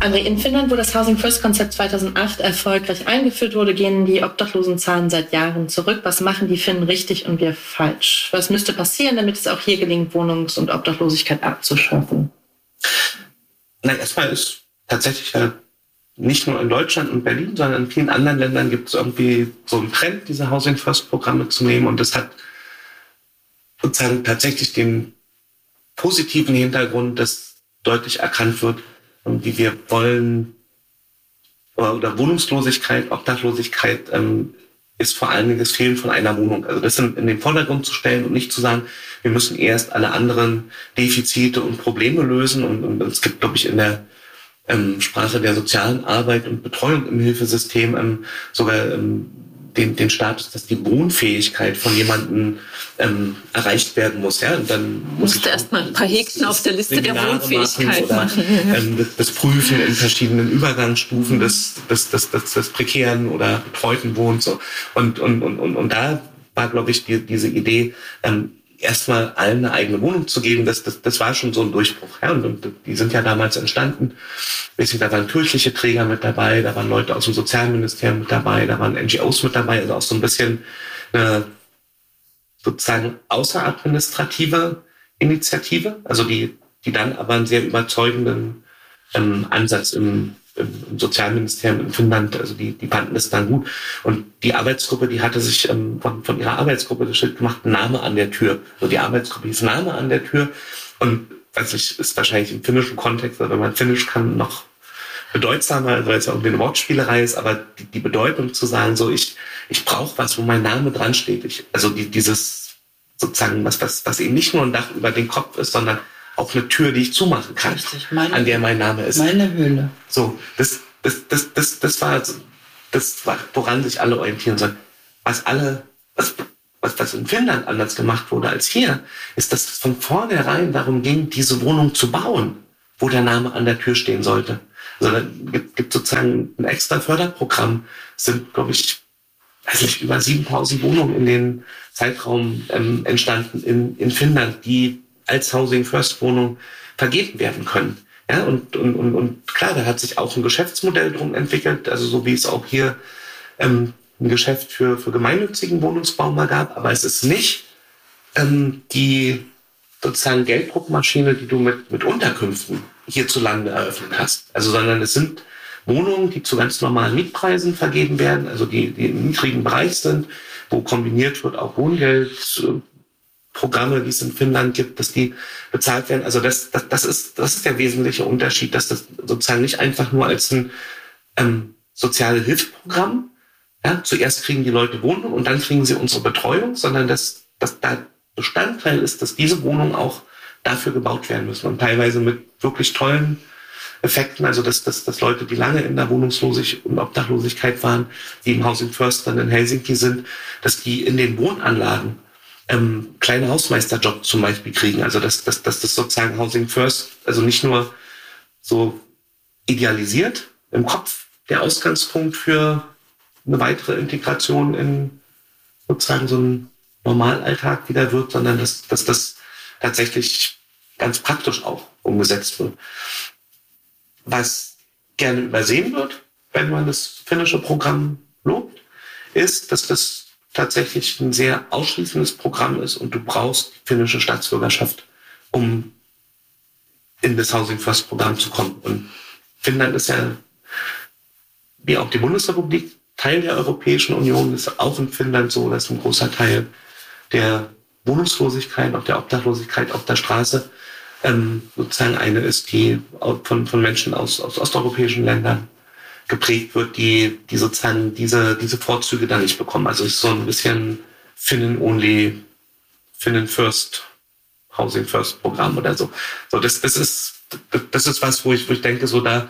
André, in Finnland, wo das Housing First Konzept 2008 erfolgreich eingeführt wurde, gehen die Obdachlosenzahlen seit Jahren zurück. Was machen die Finnen richtig und wir falsch? Was müsste passieren, damit es auch hier gelingt, Wohnungs- und Obdachlosigkeit abzuschaffen? Erstmal ist tatsächlich nicht nur in Deutschland und Berlin, sondern in vielen anderen Ländern gibt es irgendwie so einen Trend, diese Housing First Programme zu nehmen. Und das hat sozusagen tatsächlich den positiven Hintergrund, dass deutlich erkannt wird, wie wir wollen, oder Wohnungslosigkeit, Obdachlosigkeit ist vor allen Dingen das Fehlen von einer Wohnung. Also das in den Vordergrund zu stellen und nicht zu sagen, wir müssen erst alle anderen Defizite und Probleme lösen. Und es gibt, glaube ich, in der Sprache der sozialen Arbeit und Betreuung im Hilfesystem sogar den Status, dass die Wohnfähigkeit von jemandem erreicht werden muss. Ja? Und dann musst du erstmal ein paar Häkchen auf der Liste der Wohnfähigkeit machen. Das Prüfen in verschiedenen Übergangsstufen des prekären oder betreuten Wohns. So. Und da war, glaube ich, diese Idee, erstmal allen eine eigene Wohnung zu geben, das war schon so ein Durchbruch. Ja? Und die sind ja damals entstanden. Da waren kirchliche Träger mit dabei, da waren Leute aus dem Sozialministerium mit dabei, da waren NGOs mit dabei, also auch so ein bisschen eine sozusagen außeradministrative Initiative, also die dann aber einen sehr überzeugenden Ansatz im Sozialministerium in Finnland, also die fanden das dann gut. Und die Arbeitsgruppe, die hatte sich von ihrer Arbeitsgruppe das Schild gemacht, Name an der Tür. So die Arbeitsgruppe hieß Name an der Tür. Und weiß ich, ist wahrscheinlich im finnischen Kontext, wenn man Finnisch kann, noch bedeutsamer, weil es ja irgendwie eine Wortspielerei ist, aber die Bedeutung zu sagen, so ich brauche was, wo mein Name dran steht. Also dieses sozusagen was eben nicht nur ein Dach über den Kopf ist, sondern auch eine Tür, die ich zumachen kann, an der mein Name ist. Meine Höhle. So, das war, woran sich alle orientieren sollen. Was in Finnland anders gemacht wurde als hier, ist, dass es von vornherein darum ging, diese Wohnung zu bauen, wo der Name an der Tür stehen sollte. Also da gibt sozusagen ein extra Förderprogramm. Es sind, glaube ich, über 7.000 Wohnungen in den Zeitraum entstanden in Finnland, die als Housing First Wohnung vergeben werden können. Ja, und klar, da hat sich auch ein Geschäftsmodell drum entwickelt, also so wie es auch hier ein Geschäft für gemeinnützigen Wohnungsbau mal gab, aber es ist nicht die sozusagen Gelddruckmaschine, die du mit Unterkünften hierzulande eröffnet hast. Also, sondern es sind Wohnungen, die zu ganz normalen Mietpreisen vergeben werden, also die im niedrigen Bereich sind, wo kombiniert wird auch Wohngeldprogramme, die es in Finnland gibt, dass die bezahlt werden. Also das ist der wesentliche Unterschied, dass das sozusagen nicht einfach nur als ein soziale Hilfsprogramm, ja, zuerst kriegen die Leute Wohnung und dann kriegen sie unsere Betreuung, sondern dass da Bestandteil ist, dass diese Wohnungen auch dafür gebaut werden müssen und teilweise mit wirklich tollen Effekten, also dass Leute, die lange in der Wohnungslosigkeit und Obdachlosigkeit waren, die im Housing First dann in Helsinki sind, dass die in den Wohnanlagen kleine Hausmeisterjobs zum Beispiel kriegen. Also dass das sozusagen Housing First, also nicht nur so idealisiert im Kopf der Ausgangspunkt für eine weitere Integration in sozusagen so einen Normalalltag wieder wird, sondern dass das tatsächlich ganz praktisch auch umgesetzt wird. Was gerne übersehen wird, wenn man das finnische Programm lobt, ist, dass das tatsächlich ein sehr ausschließendes Programm ist und du brauchst die finnische Staatsbürgerschaft, um in das Housing First Programm zu kommen. Und Finnland ist ja, wie auch die Bundesrepublik, Teil der Europäischen Union, ist auch in Finnland so, dass ein großer Teil der Wohnungslosigkeit, auch der Obdachlosigkeit auf der Straße sozusagen eine ist, die von Menschen aus osteuropäischen Ländern geprägt wird, die sozusagen diese Vorzüge dann nicht bekommen. Also es ist so ein bisschen Finnen-only, Finnen-First, Housing First Programm oder so. So das ist was, wo ich denke, so da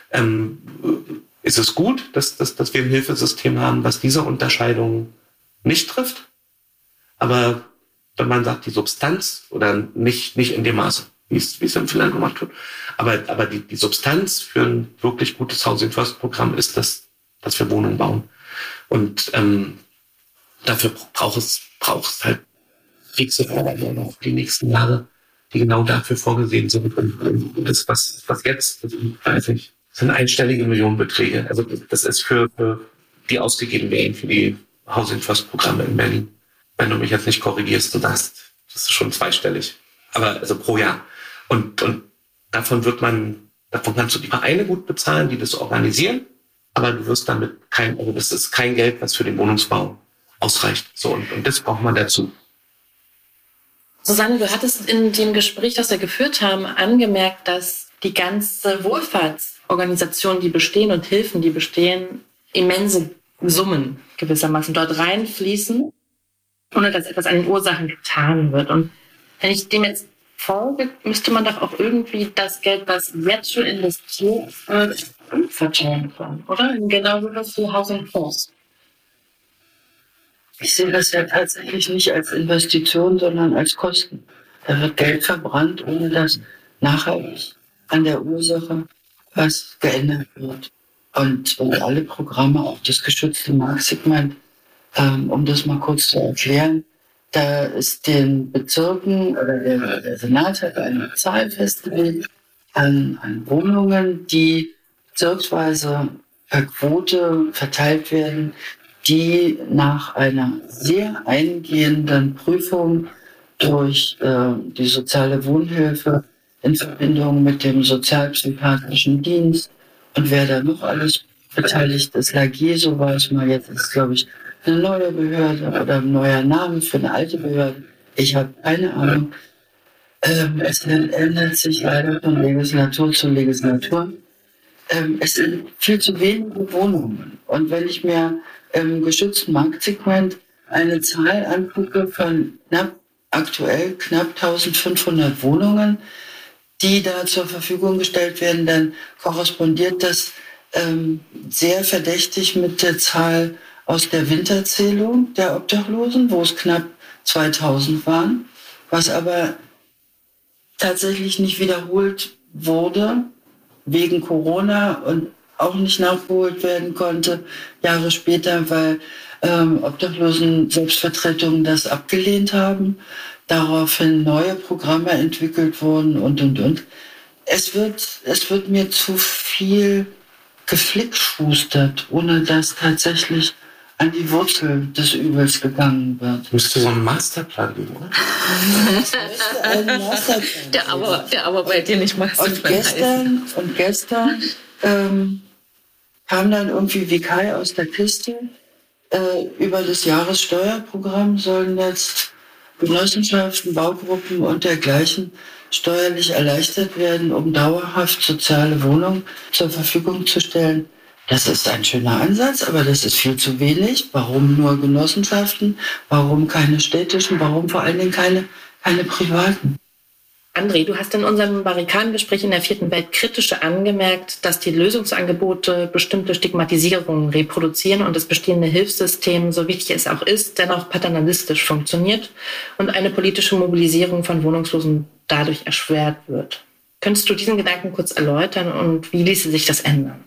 ist es gut, dass wir ein Hilfesystem haben, was diese Unterscheidung nicht trifft. Aber wenn man sagt, die Substanz oder nicht in dem Maße, wie es in Finnland gemacht wird, aber die Substanz für ein wirklich gutes Housing First Programm ist, dass wir Wohnungen bauen. Und dafür braucht es halt fixe Förderungen auch die nächsten Jahre, die genau dafür vorgesehen sind. Und das, was jetzt, also 30, sind einstellige Millionenbeträge. Also das ist für die ausgegeben werden, für die Housing First Programme in Berlin. Wenn du mich jetzt nicht korrigierst, das ist schon zweistellig. Aber also pro Jahr. Und davon kannst du die Vereine gut bezahlen, die das organisieren. Aber du wirst damit das ist kein Geld, was für den Wohnungsbau ausreicht. So, und das braucht man dazu. Susanne, du hattest in dem Gespräch, das wir geführt haben, angemerkt, dass die ganze Wohlfahrtsorganisationen, die bestehen und Hilfen, die bestehen, immense Summen gewissermaßen dort reinfließen, ohne dass etwas an den Ursachen getan wird. Und wenn ich dem jetzt folge, müsste man doch auch irgendwie das Geld, was jetzt schon investiert wird, umverteilen können, oder? Genau wie das für Housing First. Ich sehe das ja tatsächlich nicht als Investition, sondern als Kosten. Da wird Geld verbrannt, ohne dass nachhaltig an der Ursache was geändert wird. Und alle Programme, auch das geschützte Marktsegment, um das mal kurz zu erklären, da ist den Bezirken oder der Senat hat eine Zahl festgelegt an Wohnungen, die bezirksweise per Quote verteilt werden, die nach einer sehr eingehenden Prüfung durch die soziale Wohnhilfe in Verbindung mit dem sozialpsychiatrischen Dienst und wer da noch alles beteiligt ist, LAG, so war es mal, jetzt ist, glaube ich, eine neue Behörde oder ein neuer Name für eine alte Behörde. Ich habe keine Ahnung. Es ändert sich leider von Legislatur zu Legislatur. Es sind viel zu wenige Wohnungen. Und wenn ich mir im geschützten Marktsegment eine Zahl angucke von aktuell knapp 1500 Wohnungen, die da zur Verfügung gestellt werden, dann korrespondiert das sehr verdächtig mit der Zahl aus der Winterzählung der Obdachlosen, wo es knapp 2000 waren, was aber tatsächlich nicht wiederholt wurde wegen Corona und auch nicht nachgeholt werden konnte, Jahre später, weil Obdachlosen-Selbstvertretungen das abgelehnt haben, daraufhin neue Programme entwickelt wurden und. Es wird mir zu viel geflickschustert, ohne dass tatsächlich an die Wurzel des Übels gegangen wird. Müsste so ein Masterplan geben, oder? Der aber bei dir nicht Masterplan heißt. Und gestern kam dann irgendwie wie Kai aus der Kiste. Über das Jahressteuerprogramm sollen jetzt Genossenschaften, Baugruppen und dergleichen steuerlich erleichtert werden, um dauerhaft soziale Wohnungen zur Verfügung zu stellen. Das ist ein schöner Ansatz, aber das ist viel zu wenig. Warum nur Genossenschaften? Warum keine städtischen? Warum vor allen Dingen keine privaten? André, du hast in unserem Barrikadengespräch in der 4. Welt kritische angemerkt, dass die Lösungsangebote bestimmte Stigmatisierungen reproduzieren und das bestehende Hilfssystem, so wichtig es auch ist, dennoch paternalistisch funktioniert und eine politische Mobilisierung von Wohnungslosen dadurch erschwert wird. Könntest du diesen Gedanken kurz erläutern und wie ließe sich das ändern?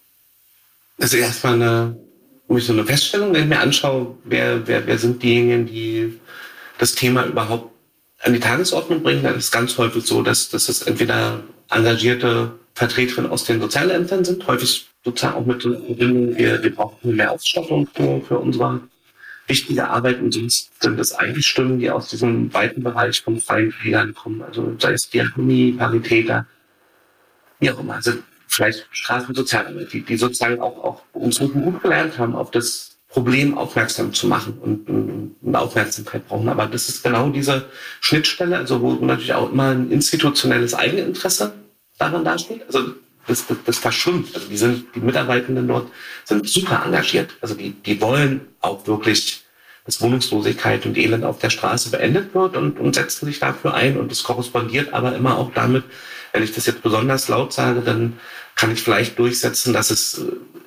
Also erstmal so eine Feststellung, wenn ich mir anschaue, wer sind diejenigen, die das Thema überhaupt an die Tagesordnung bringen, dann ist es ganz häufig so, dass es entweder engagierte Vertreterinnen aus den Sozialämtern sind, häufig sozusagen auch mit Verbindung, wir brauchen mehr Ausstattung für unsere wichtige Arbeit und sonst sind das eigentlich Stimmen, die aus diesem weiten Bereich von freien Pflegern kommen, also sei es Diakonie, Paritäter, wie auch immer, also vielleicht Straßensozialarbeit, die sozusagen auch uns gut gelernt haben, auf das Problem aufmerksam zu machen und Aufmerksamkeit brauchen. Aber das ist genau diese Schnittstelle, also wo natürlich auch immer ein institutionelles Eigeninteresse daran dasteht. Also das verschwimmt. Also die Mitarbeitenden dort sind super engagiert. Also die wollen auch wirklich, dass Wohnungslosigkeit und Elend auf der Straße beendet wird und setzen sich dafür ein. Und das korrespondiert aber immer auch damit, wenn ich das jetzt besonders laut sage, dann kann ich vielleicht durchsetzen, dass es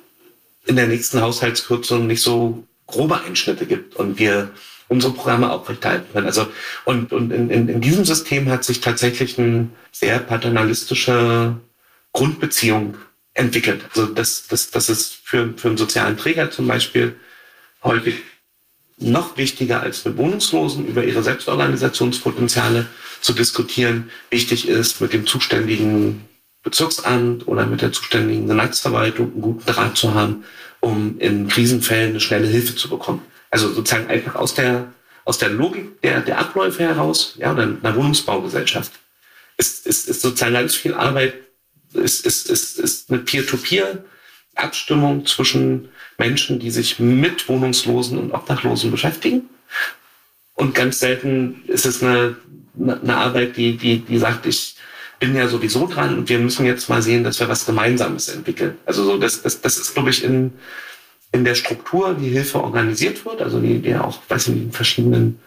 in der nächsten Haushaltskürzung nicht so grobe Einschnitte gibt und wir unsere Programme aufrechterhalten können. Also und in diesem System hat sich tatsächlich eine sehr paternalistische Grundbeziehung entwickelt. Also das ist für einen sozialen Träger zum Beispiel häufig noch wichtiger als für Wohnungslosen über ihre Selbstorganisationspotenziale zu diskutieren. Wichtig ist, mit dem zuständigen Bezirksamt oder mit der zuständigen Senatsverwaltung einen guten Draht zu haben, um in Krisenfällen eine schnelle Hilfe zu bekommen. Also sozusagen einfach aus der Logik der Abläufe heraus, ja, oder einer Wohnungsbaugesellschaft, ist sozusagen ganz viel Arbeit, ist eine Peer-to-Peer-Abstimmung zwischen Menschen, die sich mit Wohnungslosen und Obdachlosen beschäftigen. Und ganz selten ist es eine Arbeit, die sagt, ich bin ja sowieso dran und wir müssen jetzt mal sehen, dass wir was Gemeinsames entwickeln. Also so, das ist, glaube ich, in der Struktur, wie Hilfe organisiert wird, also die auch, weiß ich nicht, in verschiedenen,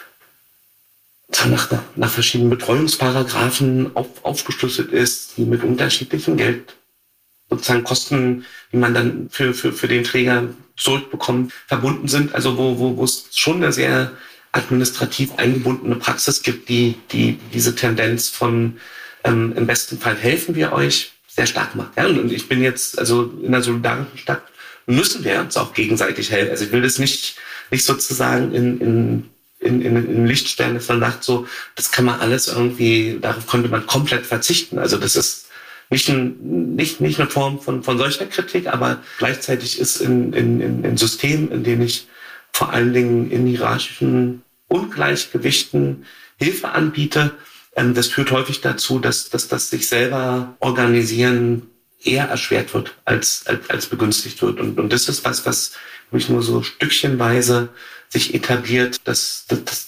nach verschiedenen Betreuungsparagraphen aufgeschlüsselt ist, die mit unterschiedlichen Geld sozusagen Kosten, die man dann für den Träger zurückbekommt, verbunden sind. Also wo es schon eine sehr administrativ eingebundene Praxis gibt, die diese Tendenz von im besten Fall helfen wir euch sehr stark macht. Ja? Und ich bin jetzt, also in einer solidarischen Stadt müssen wir uns auch gegenseitig helfen. Also ich will das nicht sozusagen in Licht stellen, dass man sagt, so, das kann man alles irgendwie, darauf könnte man komplett verzichten. Also das ist nicht eine Form von solcher Kritik, aber gleichzeitig ist in Systemen, in denen ich vor allen Dingen in hierarchischen Ungleichgewichten Hilfe anbiete, das führt häufig dazu, dass das sich selber organisieren eher erschwert wird, als begünstigt wird. Und das ist was mich nur so stückchenweise sich etabliert, dass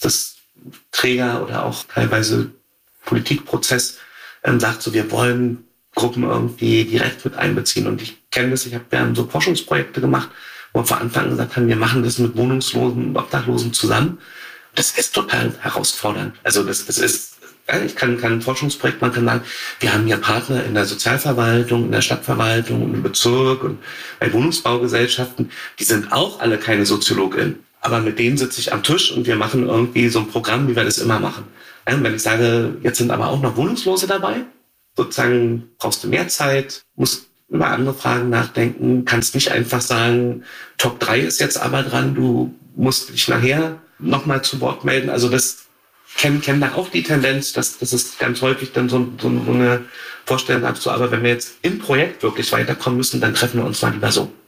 Träger oder auch teilweise Politikprozess sagt, so, wir wollen Gruppen irgendwie direkt mit einbeziehen. Und ich kenne das, wir haben so Forschungsprojekte gemacht, wo wir von Anfang an gesagt haben, wir machen das mit Wohnungslosen und Obdachlosen zusammen. Das ist total herausfordernd. Also das ist, ich kann ein Forschungsprojekt machen, kann sagen, wir haben ja Partner in der Sozialverwaltung, in der Stadtverwaltung, im Bezirk und bei Wohnungsbaugesellschaften, die sind auch alle keine SoziologInnen. Aber mit denen sitze ich am Tisch und wir machen irgendwie so ein Programm, wie wir das immer machen. Und wenn ich sage, jetzt sind aber auch noch Wohnungslose dabei, sozusagen brauchst du mehr Zeit, musst über andere Fragen nachdenken, kannst nicht einfach sagen, Top 3 ist jetzt aber dran, du musst dich nachher nochmal zu Wort melden. Also das kennen da auch die Tendenz, dass es ganz häufig dann so eine Vorstellung hat, so, aber wenn wir jetzt im Projekt wirklich weiterkommen müssen, dann treffen wir uns mal lieber so.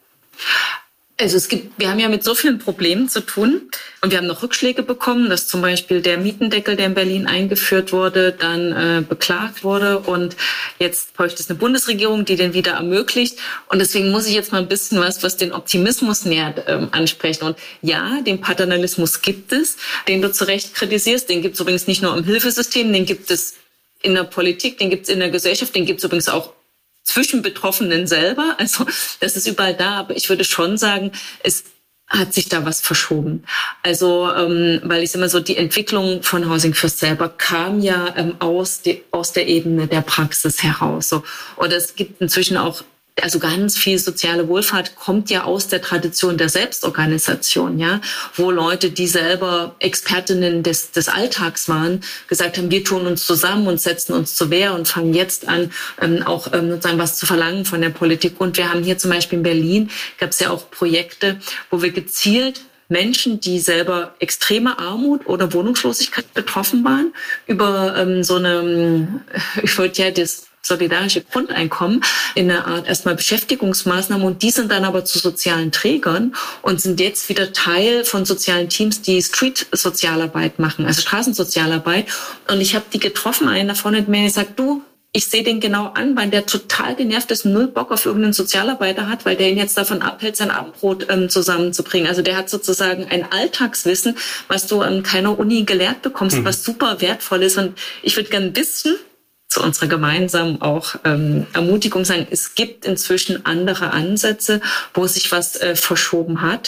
Also wir haben ja mit so vielen Problemen zu tun und wir haben noch Rückschläge bekommen, dass zum Beispiel der Mietendeckel, der in Berlin eingeführt wurde, dann beklagt wurde und jetzt bräuchte es eine Bundesregierung, die den wieder ermöglicht. Und deswegen muss ich jetzt mal ein bisschen was den Optimismus nähert ansprechen. Und ja, den Paternalismus gibt es, den du zu Recht kritisierst. Den gibt es übrigens nicht nur im Hilfesystem, den gibt es in der Politik, den gibt es in der Gesellschaft, den gibt es übrigens auch zwischen Betroffenen selber. Also das ist überall da, aber ich würde schon sagen, es hat sich da was verschoben. Also weil ich immer so, die Entwicklung von Housing First selber kam ja aus der Ebene der Praxis heraus. So. Und es gibt inzwischen auch, also ganz viel soziale Wohlfahrt kommt ja aus der Tradition der Selbstorganisation, ja, wo Leute, die selber Expertinnen des Alltags waren, gesagt haben, wir tun uns zusammen und setzen uns zur Wehr und fangen jetzt an, auch sozusagen was zu verlangen von der Politik. Und wir haben hier zum Beispiel in Berlin, gab es ja auch Projekte, wo wir gezielt Menschen, die selber extreme Armut oder Wohnungslosigkeit betroffen waren, über so eine, ich wollte ja das solidarische Grundeinkommen in einer Art erstmal Beschäftigungsmaßnahmen und die sind dann aber zu sozialen Trägern und sind jetzt wieder Teil von sozialen Teams, die Street-Sozialarbeit machen, also Straßensozialarbeit. Und ich habe die getroffen, einen davon hat mir gesagt, du, ich sehe den genau an, weil der total genervt ist, null Bock auf irgendeinen Sozialarbeiter hat, weil der ihn jetzt davon abhält, sein Abendbrot zusammenzubringen. Also der hat sozusagen ein Alltagswissen, was du an keiner Uni gelehrt bekommst, was super wertvoll ist. Und ich würde gerne wissen, zu unserer gemeinsamen auch Ermutigung sagen, es gibt inzwischen andere Ansätze, wo sich was verschoben hat.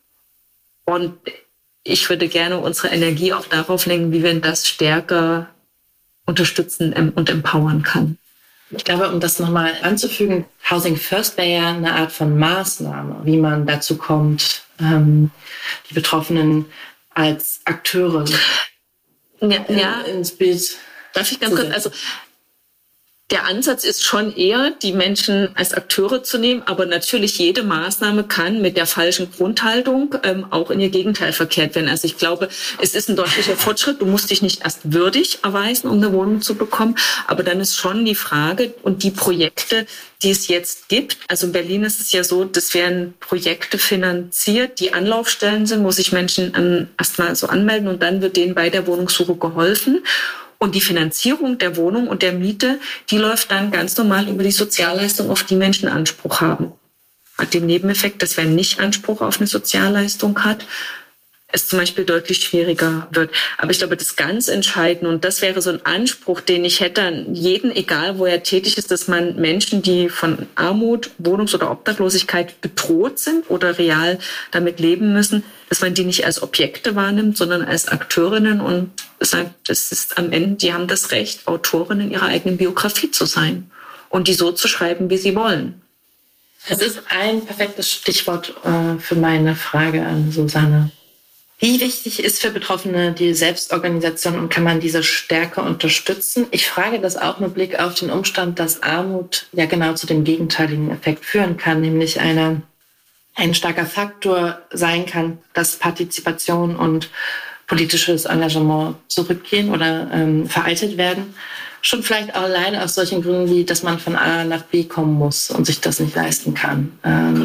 Und ich würde gerne unsere Energie auch darauf lenken, wie wir das stärker unterstützen und empowern kann. Ich glaube, um das nochmal anzufügen, Housing First wäre ja eine Art von Maßnahme, wie man dazu kommt, die Betroffenen als Akteure ja. ins Bild. Darf ich ganz kurz, also der Ansatz ist schon eher, die Menschen als Akteure zu nehmen, aber natürlich jede Maßnahme kann mit der falschen Grundhaltung auch in ihr Gegenteil verkehrt werden. Also ich glaube, es ist ein deutlicher Fortschritt. Du musst dich nicht erst würdig erweisen, um eine Wohnung zu bekommen, aber dann ist schon die Frage und die Projekte, die es jetzt gibt. Also in Berlin ist es ja so, das werden Projekte finanziert, die Anlaufstellen sind, wo sich Menschen erstmal so anmelden und dann wird denen bei der Wohnungssuche geholfen. Und die Finanzierung der Wohnung und der Miete, die läuft dann ganz normal über die Sozialleistung, auf die Menschen Anspruch haben. Hat den Nebeneffekt, dass wer nicht Anspruch auf eine Sozialleistung hat, es zum Beispiel deutlich schwieriger wird. Aber ich glaube, das ganz Entscheidende, und das wäre so ein Anspruch, den ich hätte an jeden, egal wo er tätig ist, dass man Menschen, die von Armut, Wohnungs- oder Obdachlosigkeit bedroht sind oder real damit leben müssen, dass man die nicht als Objekte wahrnimmt, sondern als Akteurinnen und sagt, es ist am Ende, die haben das Recht, Autorinnen ihrer eigenen Biografie zu sein und die so zu schreiben, wie sie wollen. Es ist ein perfektes Stichwort für meine Frage an Susanne. Wie wichtig ist für Betroffene die Selbstorganisation und kann man diese stärker unterstützen? Ich frage das auch mit Blick auf den Umstand, dass Armut ja genau zu dem gegenteiligen Effekt führen kann, nämlich ein starker Faktor sein kann, dass Partizipation und politisches Engagement zurückgehen oder veraltet werden. Schon vielleicht auch alleine aus solchen Gründen wie, dass man von A nach B kommen muss und sich das nicht leisten kann.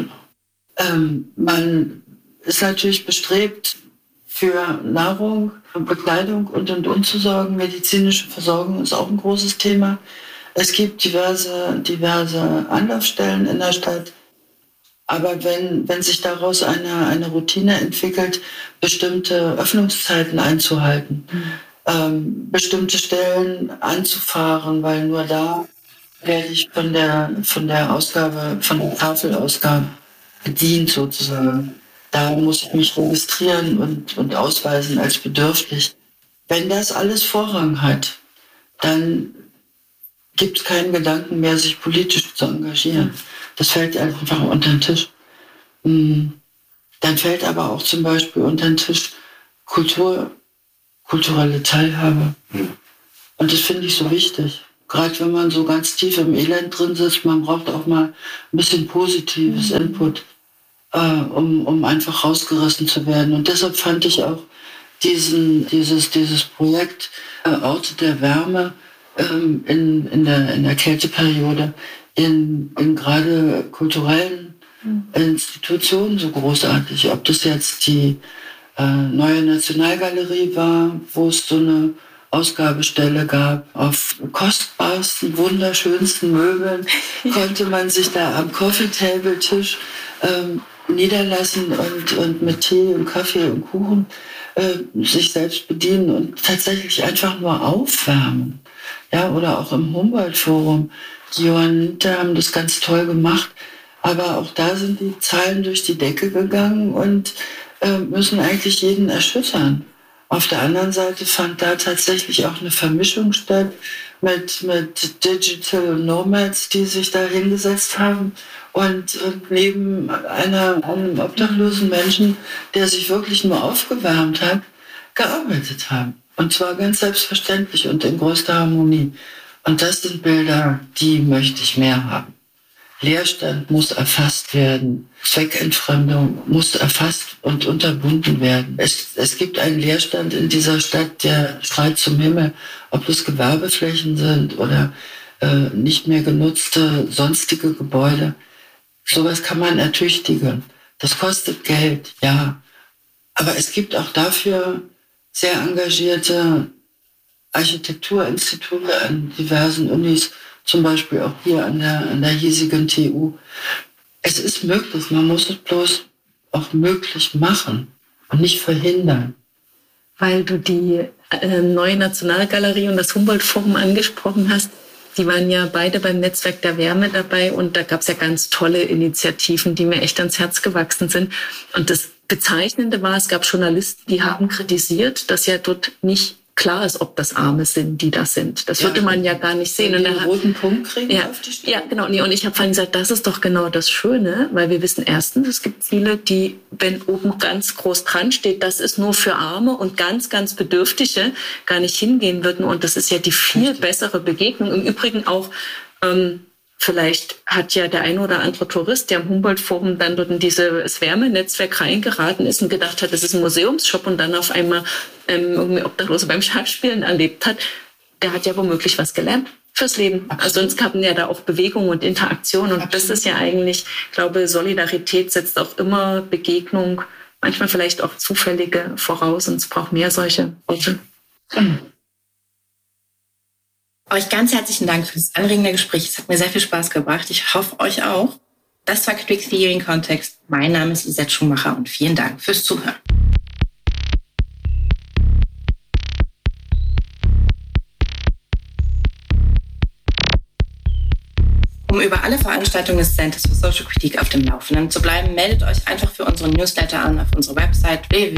Man ist natürlich bestrebt, für Nahrung, Bekleidung und zu sorgen. Medizinische Versorgung ist auch ein großes Thema. Es gibt diverse Anlaufstellen in der Stadt. Aber wenn sich daraus eine Routine entwickelt, bestimmte Öffnungszeiten einzuhalten, bestimmte Stellen anzufahren, weil nur da werde ich von der Ausgabe, von der Tafelausgabe bedient sozusagen. Da muss ich mich registrieren und ausweisen als bedürftig. Wenn das alles Vorrang hat, dann gibt es keinen Gedanken mehr, sich politisch zu engagieren. Das fällt einfach unter den Tisch. Dann fällt aber auch zum Beispiel unter den Tisch kulturelle Teilhabe. Und das finde ich so wichtig. Gerade wenn man so ganz tief im Elend drin sitzt, man braucht auch mal ein bisschen positives Input, um einfach rausgerissen zu werden. Und deshalb fand ich auch dieses Projekt Orte der Wärme in der Kälteperiode in gerade kulturellen Institutionen so großartig. Ob das jetzt die Neue Nationalgalerie war, wo es so eine Ausgabestelle gab. Auf kostbarsten, wunderschönsten Möbeln konnte man sich da am Coffee-Table-Tisch niederlassen und mit Tee und Kaffee und Kuchen sich selbst bedienen und tatsächlich einfach nur aufwärmen. Ja, oder auch im Humboldt-Forum. Die Johanniter haben das ganz toll gemacht, aber auch da sind die Zahlen durch die Decke gegangen und müssen eigentlich jeden erschüttern. Auf der anderen Seite fand da tatsächlich auch eine Vermischung statt mit Digital Nomads, die sich da hingesetzt haben und neben einem obdachlosen Menschen, der sich wirklich nur aufgewärmt hat, gearbeitet haben. Und zwar ganz selbstverständlich und in größter Harmonie. Und das sind Bilder, die möchte ich mehr haben. Leerstand muss erfasst werden. Zweckentfremdung muss erfasst und unterbunden werden. Es gibt einen Leerstand in dieser Stadt, der schreit zum Himmel, ob es Gewerbeflächen sind oder nicht mehr genutzte sonstige Gebäude. Sowas kann man ertüchtigen. Das kostet Geld, ja. Aber es gibt auch dafür sehr engagierte Architekturinstitute an diversen Unis, zum Beispiel auch hier an der hiesigen TU. Es ist möglich, man muss es bloß auch möglich machen und nicht verhindern. Weil du die Neue Nationalgalerie und das Humboldt-Forum angesprochen hast, die waren ja beide beim Netzwerk der Wärme dabei und da gab es ja ganz tolle Initiativen, die mir echt ans Herz gewachsen sind. Und das Bezeichnende war, es gab Journalisten, die haben kritisiert, dass ja dort nicht klar ist, ob das Arme sind, die das sind. Das würde man ja gar nicht sehen. Und den roten Punkt kriegen auf die Stirn. Ja, genau. Nee, und ich habe vorhin gesagt, das ist doch genau das Schöne, weil wir wissen erstens, es gibt viele, die, wenn oben ganz groß dran steht, das ist nur für Arme und ganz, ganz Bedürftige, gar nicht hingehen würden. Und das ist ja die viel bessere Begegnung. Im Übrigen auch, vielleicht hat ja der eine oder andere Tourist, der am Humboldt-Forum dann dort in dieses Wärmenetzwerk reingeraten ist und gedacht hat, das ist ein Museumsshop und dann auf einmal irgendwie Obdachlose beim Schachspielen erlebt hat, der hat ja womöglich was gelernt fürs Leben. Also sonst haben ja da auch Bewegung und Interaktion und das ist ja eigentlich, ich glaube, Solidarität setzt auch immer Begegnung, manchmal vielleicht auch zufällige voraus und es braucht mehr solche Orte. Euch ganz herzlichen Dank für das anregende Gespräch. Es hat mir sehr viel Spaß gebracht. Ich hoffe, euch auch. Das war Critical Theory in Kontext. Mein Name ist Lisette Schumacher und vielen Dank fürs Zuhören. Um über alle Veranstaltungen des Centers for Social Critique auf dem Laufenden zu bleiben, meldet euch einfach für unseren Newsletter an auf unserer Website www.cct.de.